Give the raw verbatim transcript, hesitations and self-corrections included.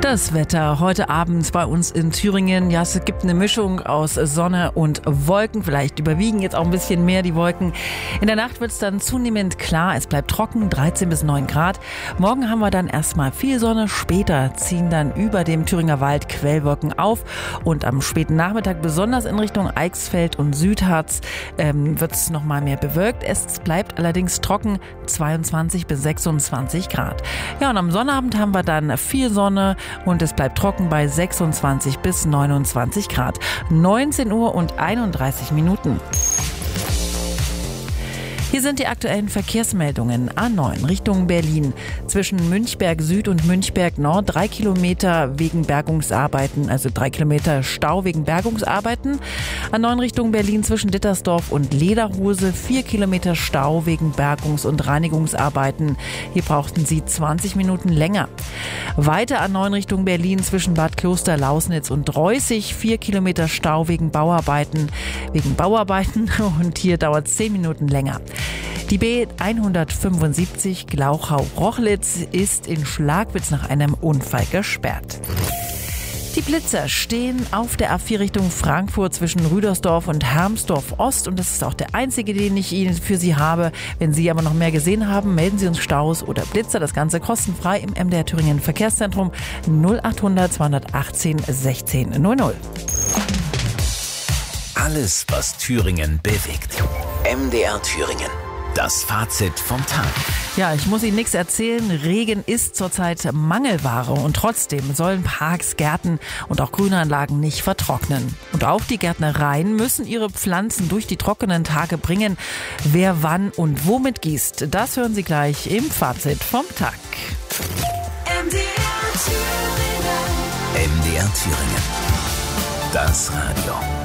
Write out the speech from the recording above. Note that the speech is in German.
Das Wetter heute Abend bei uns in Thüringen. Ja, es gibt eine Mischung aus Sonne und Wolken. Vielleicht überwiegen jetzt auch ein bisschen mehr die Wolken. In der Nacht wird es dann zunehmend klar. Es bleibt trocken, dreizehn bis neun Grad. Morgen haben wir dann erstmal viel Sonne. Später ziehen dann über dem Thüringer Wald Quellwolken auf. Und am späten Nachmittag, besonders in Richtung Eichsfeld und Südharz, ähm, wird es nochmal mehr bewölkt. Es bleibt allerdings trocken, zweiundzwanzig bis sechsundzwanzig Grad. Ja, und am Sonnabend haben wir dann viel Sonne. Und es bleibt trocken bei sechsundzwanzig bis neunundzwanzig Grad. neunzehn Uhr und einunddreißig Minuten. Hier sind die aktuellen Verkehrsmeldungen. A neun Richtung Berlin. Zwischen Münchberg Süd und Münchberg Nord drei Kilometer wegen Bergungsarbeiten, also drei Kilometer Stau wegen Bergungsarbeiten. A neun Richtung Berlin zwischen Dittersdorf und Lederhose vier Kilometer Stau wegen Bergungs- und Reinigungsarbeiten. Hier brauchten Sie zwanzig Minuten länger. Weiter A neun Richtung Berlin zwischen Bad Kloster, Lausnitz und Reußig vier Kilometer Stau wegen Bauarbeiten. Wegen Bauarbeiten und hier dauert es zehn Minuten länger. Die B hundertfünfundsiebzig Glauchau-Rochlitz ist in Schlagwitz nach einem Unfall gesperrt. Die Blitzer stehen auf der A vier Richtung Frankfurt zwischen Rüdersdorf und Hermsdorf Ost und das ist auch der einzige, den ich Ihnen für Sie habe. Wenn Sie aber noch mehr gesehen haben, melden Sie uns Staus oder Blitzer. Das Ganze kostenfrei im M D R Thüringen Verkehrszentrum null achthundert zweihundertachtzehn sechzehn null null. Alles, was Thüringen bewegt. M D R Thüringen. Das Fazit vom Tag. Ja, ich muss Ihnen nichts erzählen. Regen ist zurzeit Mangelware und trotzdem sollen Parks, Gärten und auch Grünanlagen nicht vertrocknen. Und auch die Gärtnereien müssen ihre Pflanzen durch die trockenen Tage bringen. Wer wann und womit gießt, das hören Sie gleich im Fazit vom Tag. M D R Thüringen. M D R Thüringen. Das Radio.